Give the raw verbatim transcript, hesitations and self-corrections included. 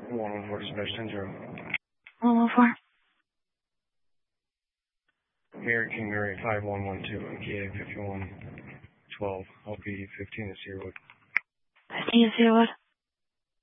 one one four dispatch ten zero. one one four. Mary King Mary five one one two, K A fifty-one twelve, L P fifteen to Cedarwood. fifteen to Cedarwood.